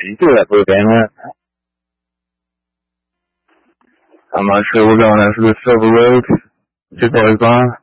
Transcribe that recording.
You do that blue game, right? I'm not sure we're going after the Silver Road. 245.